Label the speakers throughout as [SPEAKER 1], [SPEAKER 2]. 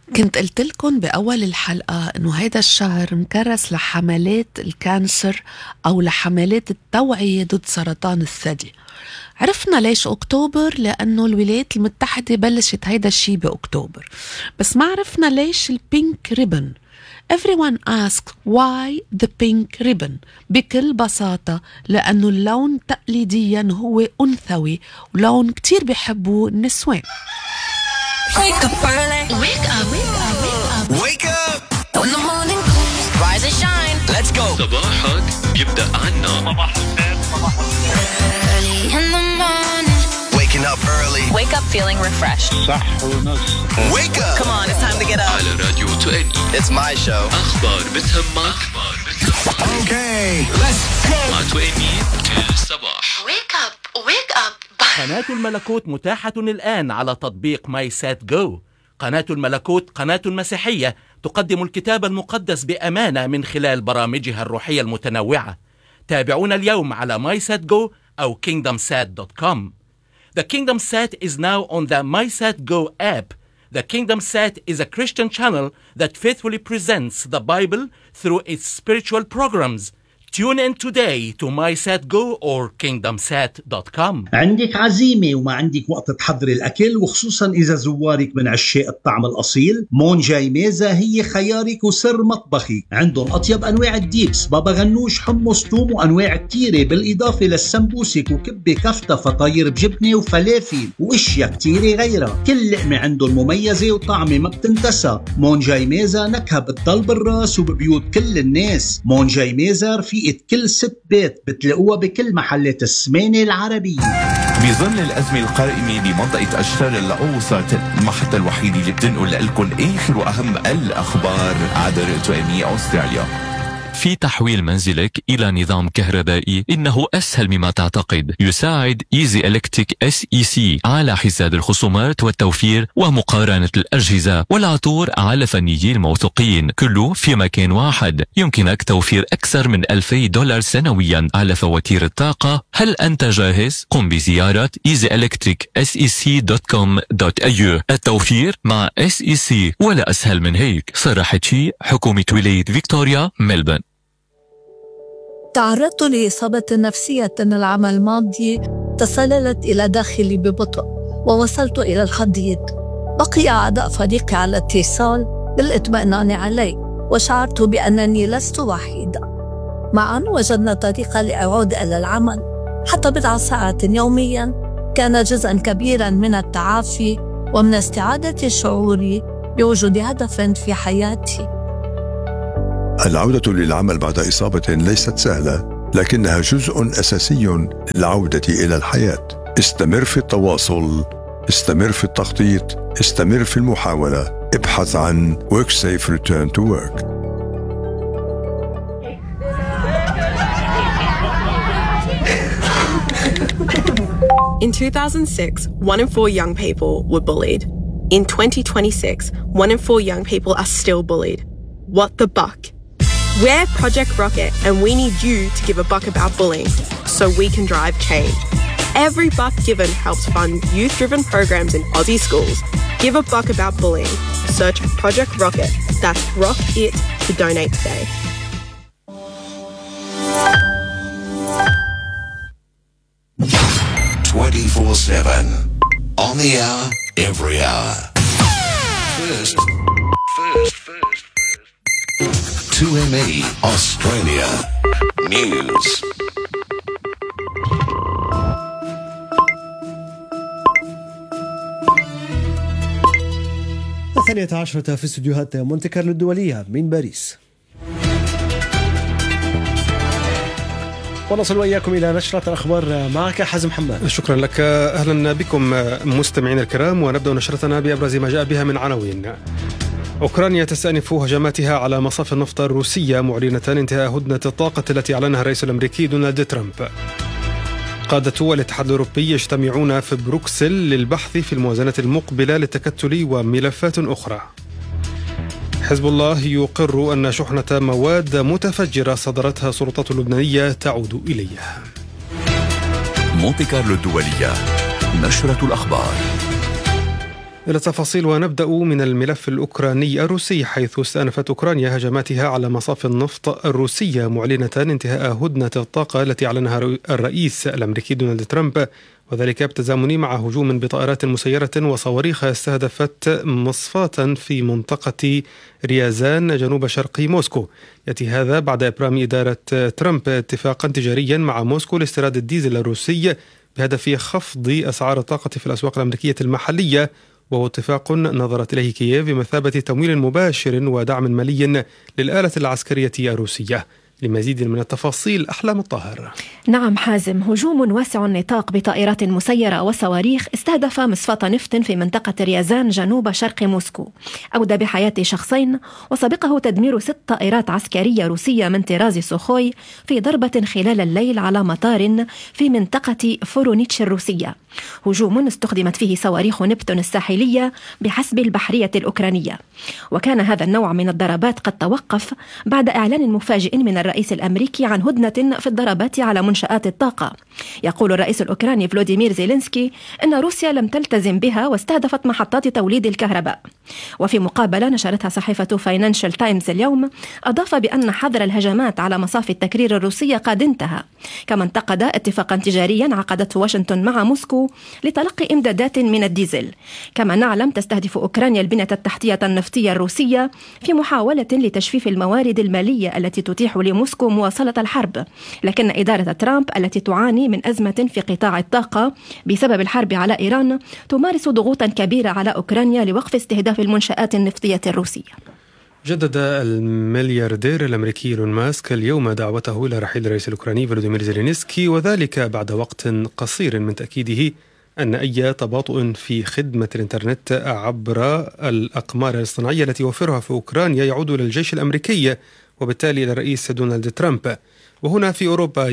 [SPEAKER 1] كنت قلت لكم بأول الحلقة إنه هيدا الشهر مكرس لحملات الكانسر أو لحملات التوعية ضد سرطان الثدي. عرفنا ليش أكتوبر؟ لأنه الولايات المتحدة بلشت هيدا الشي بأكتوبر، بس ما عرفنا ليش البينك ريبن. Everyone asks why the pink ribbon. بكل بساطة لأنه اللون تقليديا هو أنثوي، ولون كتير بيحبوه النسوان.
[SPEAKER 2] Wake up early. Wake up. Wake up. Wake up.
[SPEAKER 3] Wake up.
[SPEAKER 2] In the morning. Rise and shine.
[SPEAKER 3] Let's go.
[SPEAKER 4] صباحك يبدأ عنا.
[SPEAKER 2] Early in the morning.
[SPEAKER 3] Waking up early.
[SPEAKER 2] Wake up feeling refreshed.
[SPEAKER 5] صح ونص.
[SPEAKER 3] Wake up.
[SPEAKER 2] Come on, it's time to get up.
[SPEAKER 4] على راديو 2
[SPEAKER 3] It's my show.
[SPEAKER 4] أخبار بتهمك.
[SPEAKER 3] Okay, let's go.
[SPEAKER 4] مع 2 كل الصباح.
[SPEAKER 2] Wake up. Wake up.
[SPEAKER 6] قناة الملكوت متاحة الآن على تطبيق ماي سات جو. قناة الملكوت قناة مسيحية تقدم الكتاب المقدس بأمانة من خلال برامجها الروحية المتنوعة. تابعونا اليوم على MySatGo أو KingdomSat.com. The Kingdom Sat is now on the MySatGo app. The Kingdom Sat is a Christian channel that faithfully presents the Bible through its spiritual programs. Tune in today to MySatGo or KingdomSat.com.
[SPEAKER 7] عندك عزيمة وما عندك وقت تحضري الأكل، وخصوصا إذا زوارك من عشاق الطعم الأصيل، مونجاي ميزة هي خيارك وسر مطبخي. عندهم أطيب أنواع الديبس، بابا غنوش، حمص، توم، وأنواع كتيرة، بالإضافة للسمبوسك وكبة كفتة، فطاير بجبنة وفلافل وإشياء كتيرة غيرها. كل لقمة عندهم مميزة وطعمة ما بتنتسى. مونجاي ميزة نكهة بتضل بالراس وببيوت كل الناس. مونجاي ميزة رفيقة كل ست بيت، بتلاقوها بكل محلات السمانة العربية.
[SPEAKER 8] بظل الأزمة القائمة بمنطقة أشتر الأوسط، المحطة الوحيدة اللي بتنقل لكم آخر وأهم الأخبار عبر 2 أستراليا.
[SPEAKER 4] في تحويل منزلك إلى نظام كهربائي إنه أسهل مما تعتقد. يساعد إيزي إلكتريك SEC على حساب الخصومات والتوفير ومقارنة الأجهزة والعطور على فنيين موثوقين، كله في مكان واحد. يمكنك توفير أكثر من $2000 سنويا على فواتير الطاقة. هل أنت جاهز؟ قم بزيارة easyelectricsec.com.au. التوفير مع SEC ولا أسهل من هيك. صرحت شيء حكومة ولاية فيكتوريا ملبن.
[SPEAKER 9] تعرضت لإصابة نفسية العام الماضي تسللت إلى داخلي ببطء، ووصلت إلى الحضيض. بقي أعضاء فريقي على اتصال للإطمئنان علي، وشعرت بأنني لست وحيدة. معا وجدنا طريقة لأعود إلى العمل. حتى بضع ساعات يوميا كان جزءا كبيرا من التعافي ومن استعادة شعوري بوجود هدف في حياتي.
[SPEAKER 10] العودة للعمل بعد إصابة ليست سهلة، لكنها جزء أساسي للعودة إلى الحياة. استمر في التواصل، استمر في التخطيط، استمر في المحاولة. ابحث عن WorkSafe Return to Work.
[SPEAKER 11] In 2006, 1 in 4 young people were bullied. In 2026, 1 in 4 young people are still bullied. What the buck? We're Project Rocket, and we need you to give a buck about bullying so we can drive change. Every buck given helps fund youth-driven programs in Aussie schools. Give a buck about bullying. Search Project Rocket. That's Rock It to donate today.
[SPEAKER 3] On the hour, every hour. First. 2ME Australia News.
[SPEAKER 12] الثانية عشرة في استديوهات مونتي كارلو الدولية من باريس. ونصل وإياكم إلى نشرة الأخبار معك حزم حماد.
[SPEAKER 5] شكرا لك. أهلا بكم مستمعين الكرام، ونبدأ نشرتنا بأبرز ما جاء بها من عناوين. أوكرانيا تستأنف هجماتها على مصافي النفط الروسية، معلنة انتهاء هدنة الطاقة التي أعلنها الرئيس الأمريكي دونالد ترامب. قادة الاتحاد الأوروبي يجتمعون في بروكسل للبحث في الموازنة المقبلة للتكتل وملفات أخرى. حزب الله يقر أن شحنة مواد متفجرة صدرتها السلطات اللبنانية تعود إليه.
[SPEAKER 8] مونتي كارلو الدولية، نشرة الأخبار.
[SPEAKER 5] إلى التفاصيل ونبدأ من الملف الأوكراني الروسي، حيث استأنفت أوكرانيا هجماتها على مصافي النفط الروسية معلنة انتهاء هدنة الطاقة التي أعلنها الرئيس الأمريكي دونالد ترامب، وذلك بالتزامن مع هجوم بطائرات مسيرة وصواريخ استهدفت مصفاة في منطقة ريازان جنوب شرق موسكو. يأتي هذا بعد إبرام إدارة ترامب اتفاقا تجاريا مع موسكو لاستيراد الديزل الروسي بهدف خفض أسعار الطاقة في الأسواق الأمريكية المحلية، وهو اتفاق نظرت إليه كييف بمثابة تمويل مباشر ودعم مالي للآلة العسكرية الروسية. لمزيد من التفاصيل أحلام الطاهر.
[SPEAKER 13] نعم حازم، هجوم واسع النطاق بطائرات مسيرة وصواريخ استهدف مصفاة نفط في منطقة ريازان جنوب شرق موسكو، أودى بحياة شخصين وسبقه تدمير 6 طائرات عسكرية روسية من طراز سوخوي في ضربة خلال الليل على مطار في منطقة فورونيتش الروسية. هجوم استخدمت فيه صواريخ نبتون الساحلية بحسب البحرية الأوكرانية، وكان هذا النوع من الضربات قد توقف بعد إعلان مفاجئ من الرئيس الأمريكي عن هدنة في الضربات على منشآت الطاقة. يقول الرئيس الأوكراني فلوديمير زيلينسكي أن روسيا لم تلتزم بها واستهدفت محطات توليد الكهرباء. وفي مقابلة نشرتها صحيفة فاينانشال تايمز اليوم، أضاف بأن حظر الهجمات على مصافي التكرير الروسية قد انتهى، كما انتقد اتفاقا تجاريا عقدته واشنطن مع موسكو لتلقي إمدادات من الديزل. كما نعلم تستهدف أوكرانيا البنية التحتية النفطية الروسية في محاولة لتجفيف الموارد المالية التي تتيح لموسكو مواصلة الحرب، لكن إدارة ترامب التي تعاني من أزمة في قطاع الطاقة بسبب الحرب على إيران تمارس ضغوطا كبيرة على أوكرانيا لوقف استهداف المنشآت النفطية الروسية.
[SPEAKER 5] جدد الملياردير الأمريكي إيلون ماسك اليوم دعوته إلى رحيل الرئيس الأوكراني فلوديمير زيلينسكي، وذلك بعد وقت قصير من تأكيده أن أي تباطؤ في خدمة الإنترنت عبر الأقمار الاصطناعية التي يوفرها في أوكرانيا يعود إلى الجيش الأمريكي وبالتالي إلى الرئيس دونالد ترامب. وهنا في أوروبا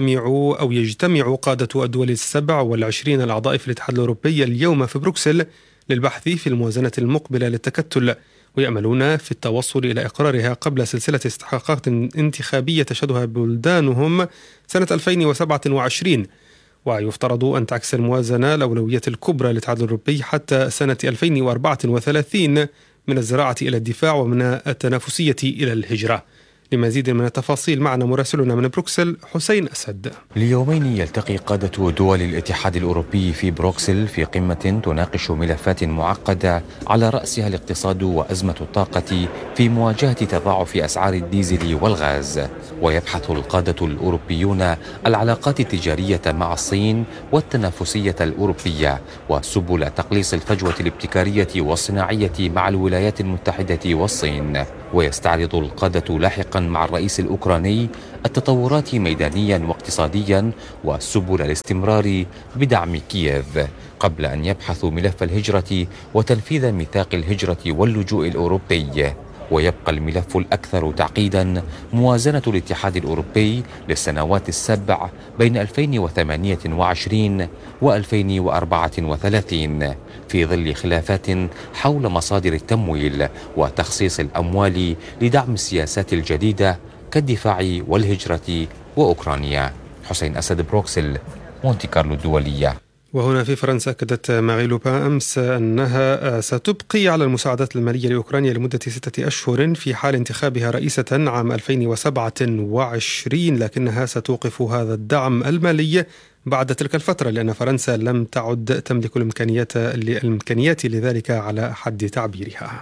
[SPEAKER 5] يجتمع قادة الدول 27 الأعضاء في الاتحاد الأوروبي اليوم في بروكسل للبحث في الموازنة المقبلة للتكتل، ويأملون في التوصل إلى إقرارها قبل سلسلة استحقاقات انتخابية تشهدها بلدانهم سنة 2027. ويفترض أن تعكس الموازنة الأولوية الكبرى للاتحاد الأوروبي حتى سنة 2034 من الزراعة إلى الدفاع ومن التنافسية إلى الهجرة. لمزيد من التفاصيل معنا مراسلنا من بروكسل حسين أسد.
[SPEAKER 14] ليومين يلتقي قادة دول الاتحاد الأوروبي في بروكسل في قمة تناقش ملفات معقدة على رأسها الاقتصاد وأزمة الطاقة في مواجهة تضاعف أسعار الديزل والغاز. ويبحث القادة الأوروبيون العلاقات التجارية مع الصين والتنافسية الأوروبية وسبل تقليص الفجوة الابتكارية والصناعية مع الولايات المتحدة والصين. ويستعرض القادة لاحقا مع الرئيس الأوكراني التطورات ميدانيا واقتصاديا وسبل الاستمرار بدعم كييف، قبل أن يبحثوا ملف الهجرة وتنفيذ ميثاق الهجرة واللجوء الأوروبي. ويبقى الملف الأكثر تعقيدا موازنة الاتحاد الأوروبي للسنوات السبع بين 2028 و2034 في ظل خلافات حول مصادر التمويل وتخصيص الأموال لدعم السياسات الجديدة كالدفاع والهجرة وأوكرانيا. حسين أسد، بروكسل، مونتي كارلو الدولية.
[SPEAKER 5] وهنا في فرنسا أكدت مارين لوبان أمس أنها ستبقي على المساعدات المالية لأوكرانيا لمدة 6 أشهر في حال انتخابها رئيسة عام 2027، لكنها ستوقف هذا الدعم المالي بعد تلك الفترة لأن فرنسا لم تعد تملك الإمكانيات لذلك على حد تعبيرها.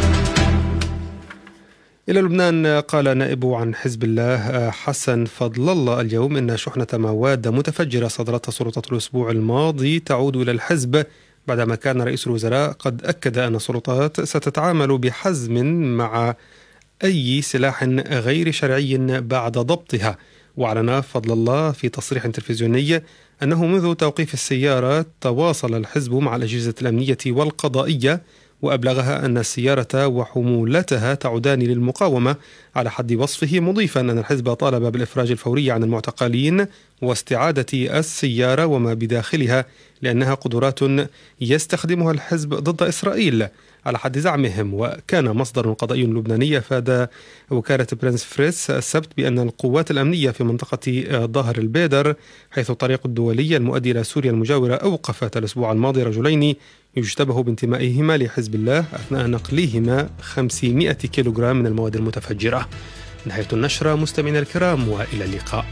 [SPEAKER 5] إلى لبنان، قال نائب عن حزب الله حسن فضل الله اليوم إن شحنة مواد متفجرة صدرتها السلطات الأسبوع الماضي تعود إلى الحزب بعدما كان رئيس الوزراء قد أكد أن السلطات ستتعامل بحزم مع أي سلاح غير شرعي بعد ضبطها. وأعلن فضل الله في تصريح تلفزيوني أنه منذ توقيف السيارة تواصل الحزب مع الأجهزة الأمنية والقضائية، وأبلغها أن السيارة وحمولتها تعودان للمقاومة على حد وصفه، مضيفا أن الحزب طالب بالإفراج الفوري عن المعتقلين واستعادة السيارة وما بداخلها لأنها قدرات يستخدمها الحزب ضد إسرائيل على حد زعمهم. وكان مصدر قضائي لبناني أفاد وكالة برنس فريس السبت بأن القوات الأمنية في منطقة ظهر البيدر حيث الطريق الدولي المؤدي إلى سوريا المجاورة أوقفت الأسبوع الماضي رجلين يشتبه بانتمائهما لحزب الله أثناء نقلهما 500 كيلوغرام من المواد المتفجرة. نهاية النشرة مستمعينا الكرام، وإلى اللقاء.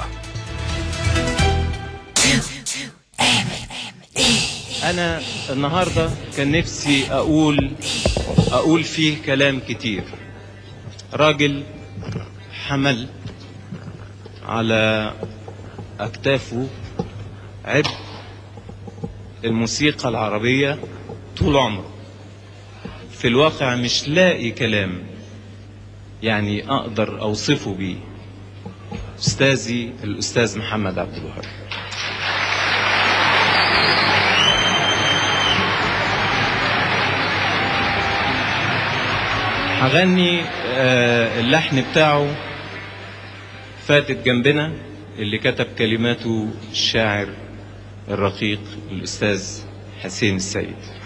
[SPEAKER 15] أنا النهاردة كان نفسي أقول فيه كلام كتير. راجل حمل على أكتافه عبء الموسيقى العربية طول عمره. في الواقع مش لاقي كلام يعني أقدر أوصفه بيه. أستاذي الأستاذ محمد عبد الوهاب. هغني اللحن بتاعه فاتت جنبنا اللي كتب كلماته الشاعر الرقيق الأستاذ حسين السيد.